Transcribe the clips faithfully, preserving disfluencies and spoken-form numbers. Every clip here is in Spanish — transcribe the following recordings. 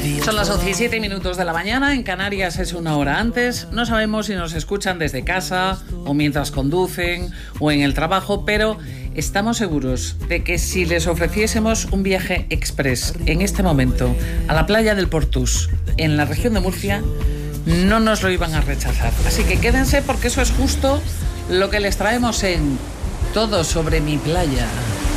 Son las once y siete minutos de la mañana, en Canarias es una hora antes. No sabemos si nos escuchan desde casa o mientras conducen o en el trabajo, pero estamos seguros de que si les ofreciésemos un viaje express en este momento a la playa del Portús, en la región de Murcia, no nos lo iban a rechazar. Así que quédense porque eso es justo lo que les traemos en Todo sobre mi playa.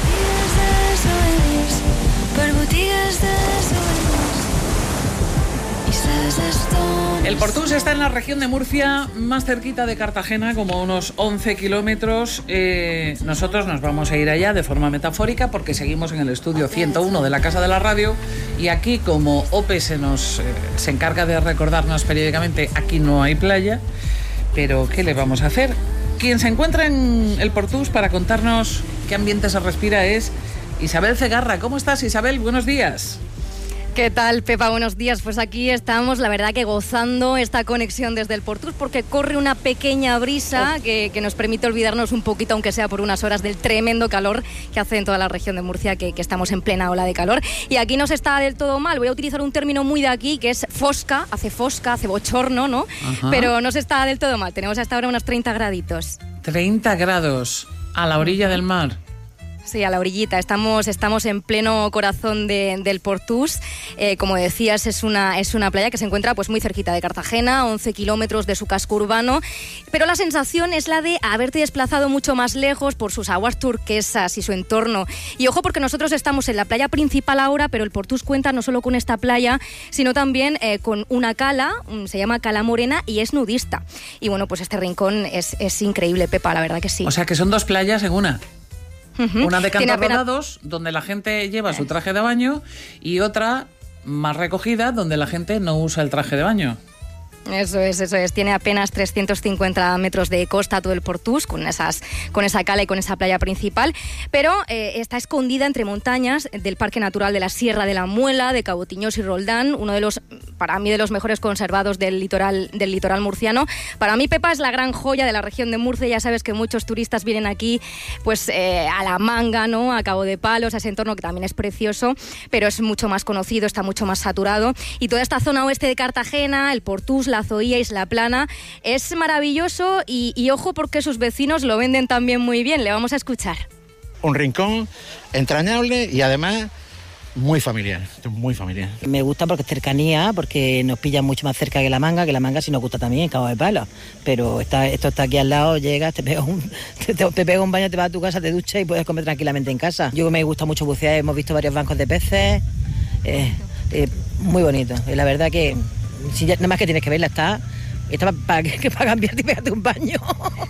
El Portús está en la región de Murcia, más cerquita de Cartagena, como unos once kilómetros. Eh, nosotros nos vamos a ir allá de forma metafórica porque seguimos en el estudio ciento uno de la Casa de la Radio y aquí, como Ope se nos eh, se encarga de recordarnos periódicamente, aquí no hay playa, pero ¿qué le vamos a hacer? Quien se encuentra en el Portús para contarnos qué ambiente se respira es Isabel Cegarra. ¿Cómo estás, Isabel? Buenos días. ¿Qué tal, Pepa? Buenos días. Pues aquí estamos, la verdad que gozando esta conexión desde el Portús porque corre una pequeña brisa oh. que, que nos permite olvidarnos un poquito, aunque sea por unas horas, del tremendo calor que hace en toda la región de Murcia, que, que estamos en plena ola de calor. Y aquí no se está del todo mal. Voy a utilizar un término muy de aquí, que es fosca, hace fosca, hace bochorno, ¿no? Ajá. Pero no se está del todo mal. Tenemos hasta ahora unos treinta graditos. treinta grados a la orilla del mar. Sí, a la orillita. Estamos, estamos en pleno corazón de, del Portús. Eh, como decías, es una, es una playa que se encuentra pues muy cerquita de Cartagena, once kilómetros de su casco urbano. Pero la sensación es la de haberte desplazado mucho más lejos por sus aguas turquesas y su entorno. Y ojo, porque nosotros estamos en la playa principal ahora, pero el Portús cuenta no solo con esta playa, sino también eh, con una cala, se llama Cala Morena, y es nudista. Y bueno, pues este rincón es, es increíble, Pepa, la verdad que sí. O sea que son dos playas en una. Uh-huh. Una de cantarrodados, apenas... donde la gente lleva su traje de baño, y otra más recogida, donde la gente no usa el traje de baño. Eso es, eso es. Tiene apenas trescientos cincuenta metros de costa todo el Portús, con, esas, con esa cala y con esa playa principal, pero eh, está escondida entre montañas del Parque Natural de la Sierra de la Muela, de Cabo Tiñós y Roldán, uno de los, para mí, de los mejores conservados del litoral, del litoral murciano. Para mí, Pepa, es la gran joya de la región de Murcia. Ya sabes que muchos turistas vienen aquí pues eh, a La Manga, ¿no? A Cabo de Palos, a ese entorno que también es precioso, pero es mucho más conocido, está mucho más saturado. Y toda esta zona oeste de Cartagena, el Portús, la La Zoía, Isla Plana, es maravilloso y, y ojo porque sus vecinos lo venden también muy bien. Le vamos a escuchar. Un rincón entrañable y además muy familiar, muy familiar. Me gusta porque es cercanía, porque nos pilla mucho más cerca que La Manga, que La Manga sí nos gusta también, Cabo de Palos. Pero está, esto está aquí al lado, llegas, te pegas un, te, te pegas un baño, te vas a tu casa, te duchas y puedes comer tranquilamente en casa. Yo me gusta mucho bucear, hemos visto varios bancos de peces, eh, eh, muy bonito. Y la verdad que si ya, nada más que tienes que verla, está, está para pa, pa cambiarte y pegarte un baño.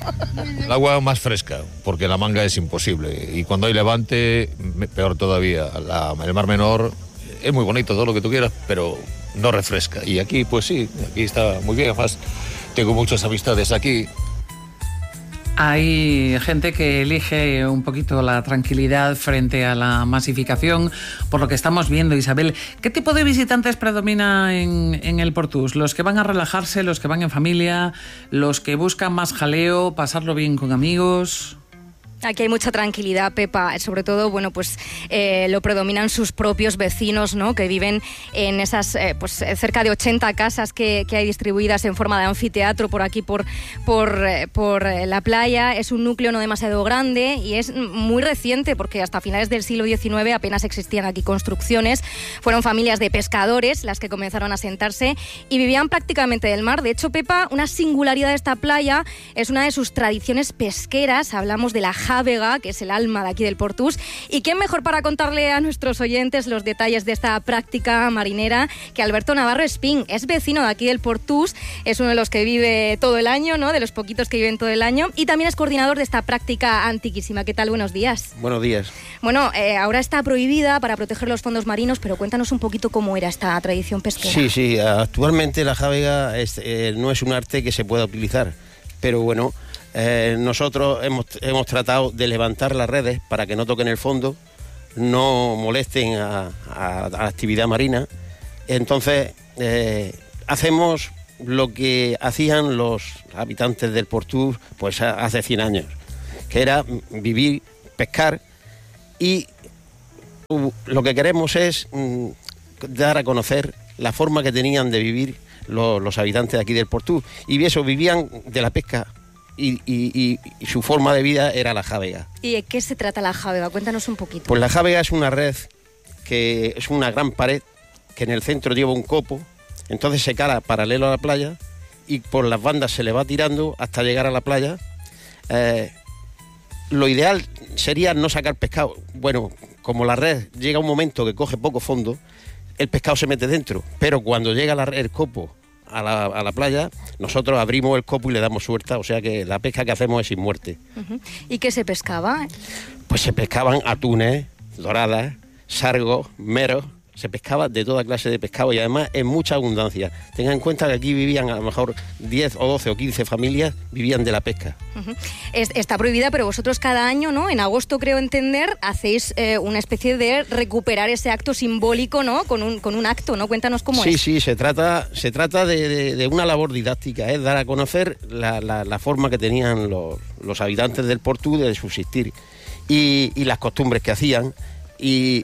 El agua más fresca, porque La Manga es imposible. Y cuando hay levante, peor todavía. La, el Mar Menor es muy bonito, todo lo que tú quieras, pero no refresca. Y aquí, pues sí, aquí está muy bien. Además, tengo muchas amistades aquí. Hay gente que elige un poquito la tranquilidad frente a la masificación, por lo que estamos viendo, Isabel. ¿Qué tipo de visitantes predomina en, en el Portús? ¿Los que van a relajarse, los que van en familia, los que buscan más jaleo, pasarlo bien con amigos? Aquí hay mucha tranquilidad, Pepa, sobre todo, bueno, pues eh, lo predominan sus propios vecinos, ¿no? Que viven en esas, eh, pues cerca de ochenta casas que, que hay distribuidas en forma de anfiteatro por aquí, por, por, eh, por la playa. Es un núcleo no demasiado grande y es muy reciente porque hasta finales del siglo diecinueve apenas existían aquí construcciones. Fueron familias de pescadores las que comenzaron a asentarse y vivían prácticamente del mar. De hecho, Pepa, una singularidad de esta playa es una de sus tradiciones pesqueras. Hablamos de la jávega, que es el alma de aquí del Portús. ¿Y quién mejor para contarle a nuestros oyentes los detalles de esta práctica marinera que Alberto Navarro Espín? Es vecino de aquí del Portús, es uno de los que vive todo el año, ¿no? De los poquitos que viven todo el año, y también es coordinador de esta práctica antiquísima. ¿Qué tal? Buenos días. Buenos días. Bueno, eh, ahora está prohibida para proteger los fondos marinos, pero cuéntanos un poquito cómo era esta tradición pesquera. Sí, sí, actualmente la jávega es, eh, no es un arte que se pueda utilizar, pero bueno, Eh, nosotros hemos, hemos tratado de levantar las redes para que no toquen el fondo, no molesten a, a, a la actividad marina. Entonces eh, hacemos lo que hacían los habitantes del Portús pues hace cien años, que era vivir, pescar, y uh, lo que queremos es mm, dar a conocer la forma que tenían de vivir los, los habitantes de aquí del Portús. Y eso, vivían de la pesca y, y, y, y su forma de vida era la jávega. ¿Y de qué se trata la jávega? Cuéntanos un poquito. Pues la jávega es una red que es una gran pared que en el centro lleva un copo, entonces se cala paralelo a la playa y por las bandas se le va tirando hasta llegar a la playa. Eh, lo ideal sería no sacar pescado. Bueno, como la red llega un momento que coge poco fondo, el pescado se mete dentro, pero cuando llega la, el copo a la, a la playa, nosotros abrimos el copo y le damos suelta, o sea que la pesca que hacemos es sin muerte. Uh-huh. ¿Y qué se pescaba? Pues se pescaban atunes, doradas, sargos, meros, se pescaba de toda clase de pescado y además en mucha abundancia. Tengan en cuenta que aquí vivían a lo mejor diez o doce o quince familias, vivían de la pesca. Uh-huh. Es, está prohibida, pero vosotros cada año, ¿no? En agosto, creo entender, hacéis eh, una especie de recuperar ese acto simbólico, ¿no? Con un, con un acto, ¿no? Cuéntanos cómo sí, es. Sí, sí, se trata, se trata de, de, de una labor didáctica, es ¿eh? dar a conocer la, la, la forma que tenían los, los habitantes del Portú de subsistir y, y las costumbres que hacían y...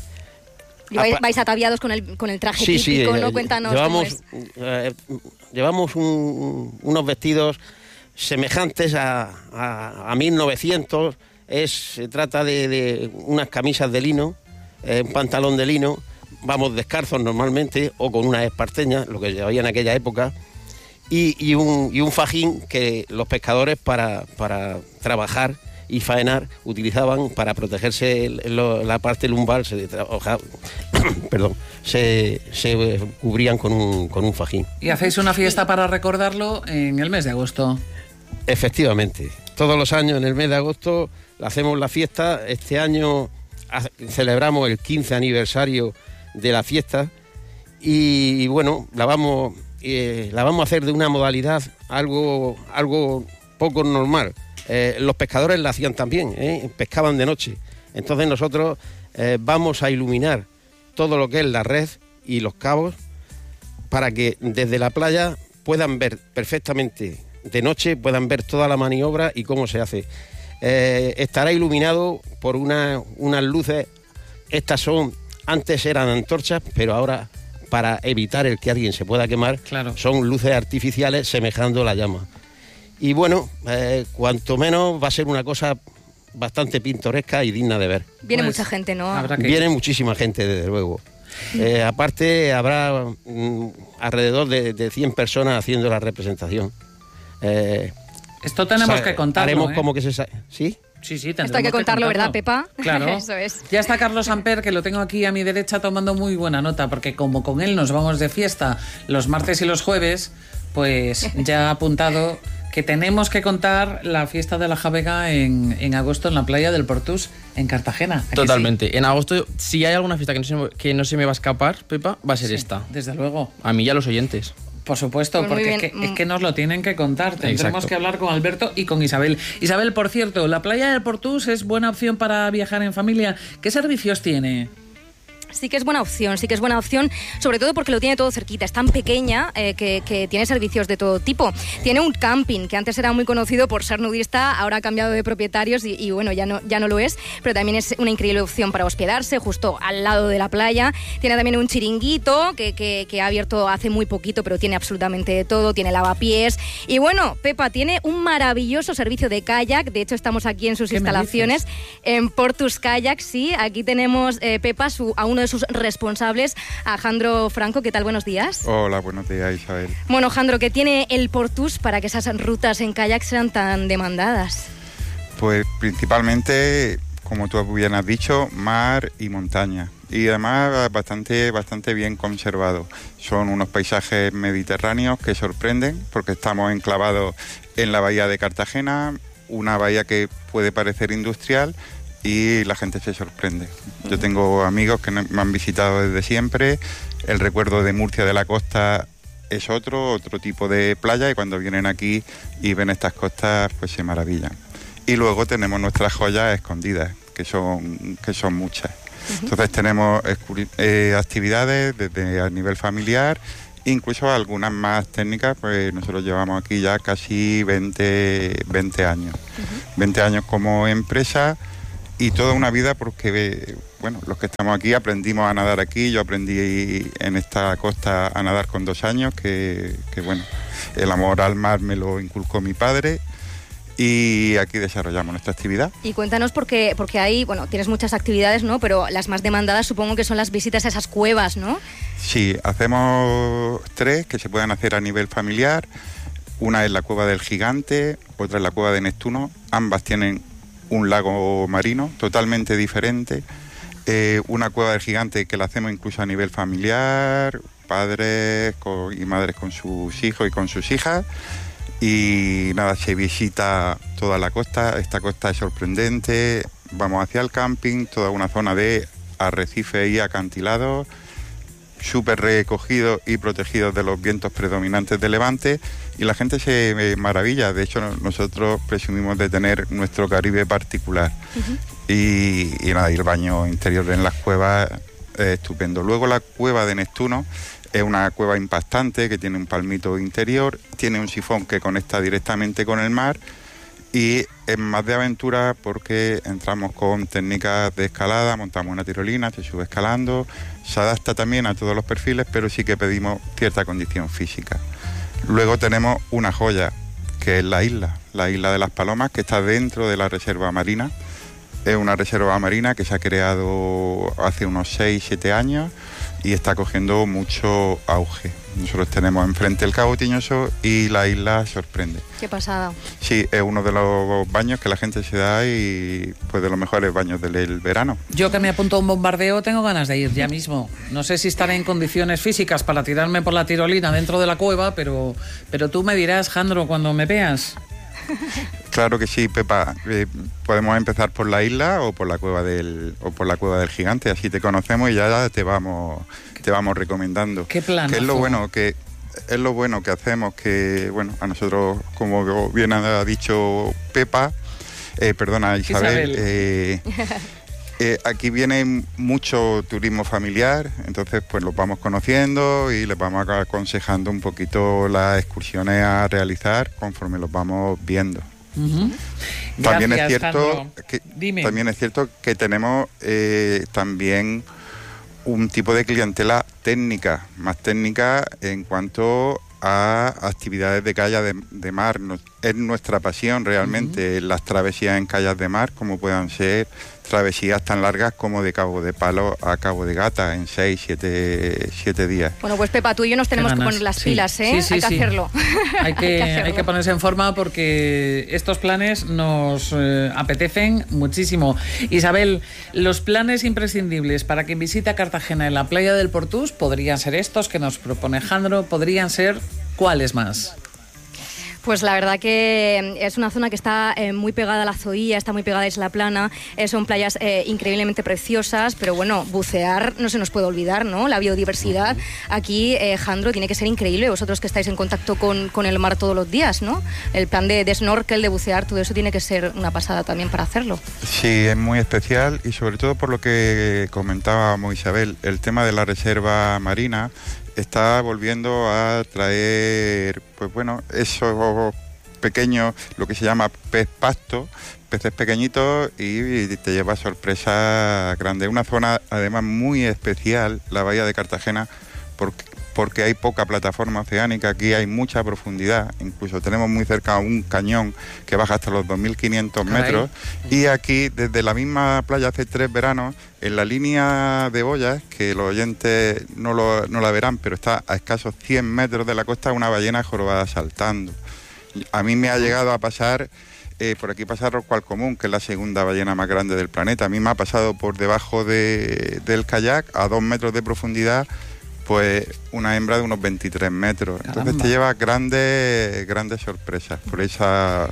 Vais, vais ataviados con el, con el traje sí, típico, sí, ¿no? Eh, Cuéntanos llevamos, cómo es. Eh, llevamos un, unos vestidos semejantes a, a, a mil novecientos. Es, se trata de, de unas camisas de lino, eh, un pantalón de lino. Vamos descalzos normalmente o con unas esparteñas, lo que llevaban en aquella época. Y, y, un, y un fajín que los pescadores para, para trabajar y faenar utilizaban para protegerse lo, la parte lumbar, se, oja, perdón, se, se cubrían con un, con un fajín. Y hacéis una fiesta para recordarlo en el mes de agosto. Efectivamente, todos los años en el mes de agosto hacemos la fiesta. Este año celebramos el quince aniversario de la fiesta y, y bueno, la vamos, eh, la vamos a hacer de una modalidad algo, algo poco normal. Eh, los pescadores la hacían también, ¿eh? pescaban de noche. Entonces nosotros eh, vamos a iluminar todo lo que es la red y los cabos para que desde la playa puedan ver perfectamente de noche, puedan ver toda la maniobra y cómo se hace. Eh, estará iluminado por una, unas luces, estas son, antes eran antorchas, pero ahora para evitar el que alguien se pueda quemar, claro, son luces artificiales semejando la llama. Y bueno, eh, cuanto menos va a ser una cosa bastante pintoresca y digna de ver. Viene pues, mucha gente, ¿no? Habrá que... Viene muchísima gente, desde luego. Eh, aparte, habrá mm, alrededor de, de cien personas haciendo la representación. Eh, Esto tenemos que contarlo. Haremos ¿eh? como que se... Sa- ¿Sí? Sí, sí, Esto hay que contarlo, ¿verdad, Pepa? Claro. Eso es. Ya está Carlos Amper, que lo tengo aquí a mi derecha tomando muy buena nota, porque como con él nos vamos de fiesta los martes y los jueves, pues ya ha apuntado que tenemos que contar la fiesta de la jávega en, en agosto en la playa del Portús, en Cartagena. Totalmente. Sí? En agosto, si hay alguna fiesta que no, se, que no se me va a escapar, Pepa, va a ser sí, esta. Desde luego. A mí y a los oyentes. Por supuesto, pues porque es que, es que nos lo tienen que contar. Tendremos Exacto. que hablar con Alberto y con Isabel. Isabel, por cierto, ¿la playa del Portús es buena opción para viajar en familia? ¿Qué servicios tiene? Sí que es buena opción, sí que es buena opción, sobre todo porque lo tiene todo cerquita. Es tan pequeña eh, que, que tiene servicios de todo tipo. Tiene un camping, que antes era muy conocido por ser nudista, ahora ha cambiado de propietarios y, y bueno, ya no, ya no lo es, pero también es una increíble opción para hospedarse justo al lado de la playa. Tiene también un chiringuito que, que, que ha abierto hace muy poquito, pero tiene absolutamente de todo, tiene lavapiés. Y bueno, Pepa, tiene un maravilloso servicio de kayak. De hecho, estamos aquí en sus instalaciones, en Portus Kayak, sí. Aquí tenemos, eh, Pepa, su, a uno de sus responsables, a Jandro Franco. ¿Qué tal? Buenos días. Hola, buenos días, Isabel. Bueno, Jandro, ¿qué tiene el Portús para que esas rutas en kayak sean tan demandadas? Pues principalmente, como tú bien has dicho, mar y montaña. Y además bastante, bastante bien conservado. Son unos paisajes mediterráneos que sorprenden porque estamos enclavados en la bahía de Cartagena, una bahía que puede parecer industrial, y la gente se sorprende. Yo tengo amigos que me han visitado desde siempre. El recuerdo de Murcia de la Costa es otro, otro tipo de playa, y cuando vienen aquí y ven estas costas, pues se maravillan. Y luego tenemos nuestras joyas escondidas, que son, que son muchas. Entonces tenemos eh, actividades desde a nivel familiar, incluso algunas más técnicas, pues nosotros llevamos aquí ya casi veinte, veinte años. Uh-huh. veinte años como empresa. y toda una vida porque, bueno, los que estamos aquí aprendimos a nadar aquí. Yo aprendí en esta costa a nadar con dos años, que, que bueno, el amor al mar me lo inculcó mi padre. Y aquí desarrollamos nuestra actividad. Y cuéntanos, porque, porque hay, bueno, tienes muchas actividades, ¿no? Pero las más demandadas supongo que son las visitas a esas cuevas, ¿no? Sí, hacemos tres que se pueden hacer a nivel familiar. Una es la Cueva del Gigante, otra es la Cueva de Neptuno. Ambas tienen un lago marino totalmente diferente. Eh, una Cueva del Gigante que la hacemos incluso a nivel familiar, padres con, y madres con sus hijos y con sus hijas. Y nada, se visita toda la costa. Esta costa es sorprendente. Vamos hacia el camping, toda una zona de arrecifes y acantilados, súper recogidos y protegidos de los vientos predominantes de levante, y la gente se maravilla. De hecho, nosotros presumimos de tener nuestro Caribe particular. Uh-huh. y, y nada, y el baño interior en las cuevas es estupendo. Luego la Cueva de Neptuno es una cueva impactante que tiene un palmito interior, tiene un sifón que conecta directamente con el mar y es más de aventura porque entramos con técnicas de escalada, montamos una tirolina, se sube escalando, se adapta también a todos los perfiles, pero sí que pedimos cierta condición física. Luego tenemos una joya, que es la isla, la isla de las Palomas, que está dentro de la reserva marina. Es una reserva marina que se ha creado hace unos seis siete años y está cogiendo mucho auge. Nosotros tenemos enfrente el Cabo Tiñoso y la isla sorprende. Qué pasada. Sí, es uno de los baños que la gente se da y pues de los mejores baños del, del verano. Yo que me apunto a un bombardeo tengo ganas de ir ya mismo. No sé si estaré en condiciones físicas para tirarme por la tirolina dentro de la cueva, pero, pero tú me dirás, Jandro, cuando me veas. Claro que sí, Pepa. Eh, podemos empezar por la isla o por la cueva del o por la cueva del Gigante, así te conocemos y ya te vamos te vamos recomendando. ¿Qué plan? Que es lo bueno que es lo bueno que hacemos, que bueno, a nosotros, como bien ha dicho Pepa, eh, perdona Isabel, Isabel. Eh, Eh, aquí viene mucho turismo familiar, entonces pues los vamos conociendo y les vamos aconsejando un poquito las excursiones a realizar conforme los vamos viendo. Uh-huh. También Gracias, es cierto Jandro. que Dime. también es cierto que tenemos eh, también un tipo de clientela técnica, más técnica en cuanto a actividades de kayak de, de mar. Nos, es nuestra pasión realmente, uh-huh. Las travesías en kayak de mar, como puedan ser travesías tan largas como de Cabo de Palo a Cabo de Gata en seis, siete, siete días. Bueno, pues Pepa, tú y yo nos tenemos que poner las sí. pilas, ¿eh? Sí, sí, hay, que sí. hacerlo. Hay que, hay, que hay que ponerse en forma porque estos planes nos eh, apetecen muchísimo. Isabel, los planes imprescindibles para quien visita Cartagena en la playa del Portús podrían ser estos que nos propone Jandro, podrían ser ¿cuáles más? Pues la verdad que es una zona que está eh, muy pegada a la Zoía, está muy pegada a Isla Plana, eh, son playas eh, increíblemente preciosas, pero bueno, bucear no se nos puede olvidar, ¿no? La biodiversidad aquí, eh, Jandro, tiene que ser increíble, vosotros que estáis en contacto con, con el mar todos los días, ¿no? El plan de, de snorkel, de bucear, todo eso tiene que ser una pasada también para hacerlo. Sí, es muy especial y sobre todo por lo que comentábamos, Isabel, el tema de la reserva marina está volviendo a traer, pues bueno, esos pequeños, lo que se llama pez pasto, peces pequeñitos, y te lleva sorpresas grandes. Una zona además muy especial, la bahía de Cartagena, porque, porque hay poca plataforma oceánica, aquí hay mucha profundidad, incluso tenemos muy cerca un cañón que baja hasta los dos mil quinientos metros, y aquí desde la misma playa hace tres veranos, en la línea de boyas, que los oyentes no, lo, no la verán, pero está a escasos cien metros de la costa, una ballena jorobada saltando. A mí me ha llegado a pasar, eh, por aquí pasa Roscual Común, que es la segunda ballena más grande del planeta. A mí me ha pasado por debajo de, del kayak, a dos metros de profundidad, pues una hembra de unos veintitrés metros. Entonces Caramba. te lleva grandes, grandes sorpresas por esa...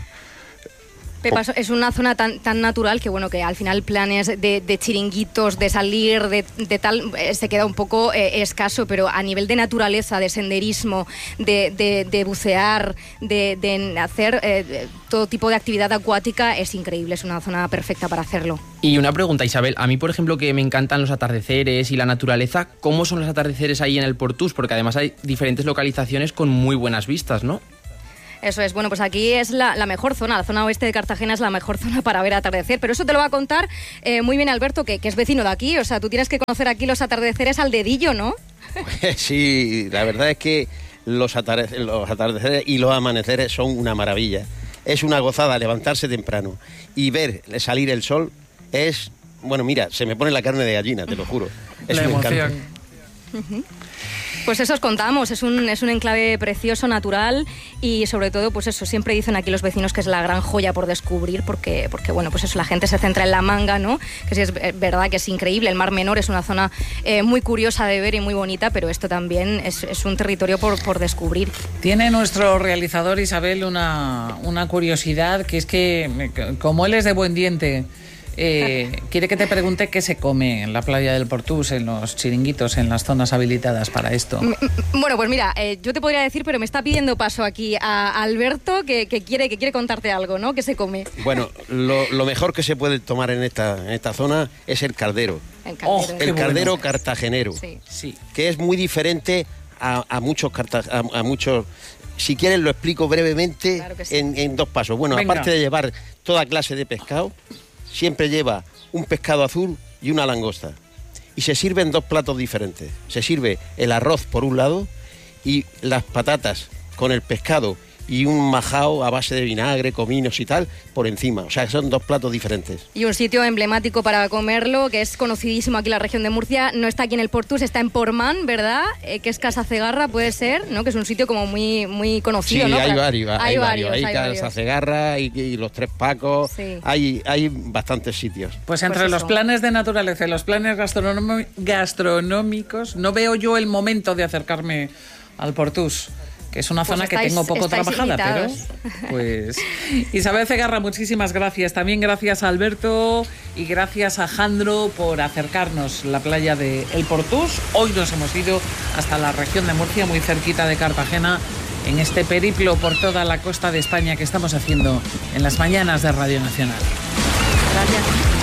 Pepa, es una zona tan, tan natural que bueno, que al final planes de, de chiringuitos, de salir, de, de tal, eh, se queda un poco eh, escaso, pero a nivel de naturaleza, de senderismo, de, de, de bucear, de, de hacer eh, todo tipo de actividad acuática, es increíble, es una zona perfecta para hacerlo. Y una pregunta, Isabel, a mí por ejemplo que me encantan los atardeceres y la naturaleza, ¿cómo son los atardeceres ahí en el Portús? Porque además hay diferentes localizaciones con muy buenas vistas, ¿no? Eso es, bueno, pues aquí es la, la mejor zona, la zona oeste de Cartagena es la mejor zona para ver atardecer, pero eso te lo va a contar eh, muy bien Alberto, que, que es vecino de aquí, o sea, tú tienes que conocer aquí los atardeceres al dedillo, ¿no? Sí, la verdad es que los, atarde- los atardeceres y los amaneceres son una maravilla. Es una gozada levantarse temprano y ver salir el sol es, bueno, mira, se me pone la carne de gallina, te lo juro. Es La un emoción. encanto. Uh-huh. Pues eso os contamos, es un, es un enclave precioso, natural y sobre todo, pues eso, siempre dicen aquí los vecinos que es la gran joya por descubrir porque, porque bueno, pues eso, la gente se centra en la Manga, ¿no? Que sí es verdad que es increíble, el Mar Menor es una zona eh, muy curiosa de ver y muy bonita, pero esto también es, es un territorio por, por descubrir. Tiene nuestro realizador Isabel una, una curiosidad, que es que, como él es de buen diente, Eh, quiere que te pregunte qué se come en la playa del Portús, en los chiringuitos, en las zonas habilitadas para esto. Bueno, pues mira, eh, yo te podría decir, pero me está pidiendo paso aquí a Alberto, que, que, quiere, que quiere contarte algo, ¿no? ¿Qué se come? Bueno, lo, lo mejor que se puede tomar en esta, en esta zona es el cardero. El cardero, Oh, el cardero bueno. cartagenero, sí. Sí. que es muy diferente a, a muchos carta, a, a muchos... Si quieres lo explico brevemente claro que sí. en, en dos pasos. Bueno, Venga. aparte de llevar toda clase de pescado, siempre lleva un pescado azul y una langosta. Y se sirven dos platos diferentes. Se sirve el arroz por un lado y las patatas con el pescado y un majao a base de vinagre, cominos y tal por encima. O sea, son dos platos diferentes. Y un sitio emblemático para comerlo, que es conocidísimo aquí en la región de Murcia, no está aquí en el Portús, está en Portmán, ¿verdad? Eh, que es Casa Cegarra, puede ser, ¿no? Que es un sitio como muy, muy conocido, sí, ¿no? hay, Para... varios, hay, hay varios. varios. Hay Hay Casa varios. Cegarra y, y los Tres Pacos. Sí. Hay, hay bastantes sitios. Pues entre Pues los eso. planes de naturaleza y los planes gastronomi- gastronómicos, no veo yo el momento de acercarme al Portús, que es una Pues zona que estáis- tengo poco estáis trabajada, pero invitados. pues Isabel Cegarra, muchísimas gracias. También gracias a Alberto y gracias a Jandro por acercarnos la playa de El Portús. Hoy nos hemos ido hasta la región de Murcia, muy cerquita de Cartagena, en este periplo por toda la costa de España que estamos haciendo en las mañanas de Radio Nacional. Gracias.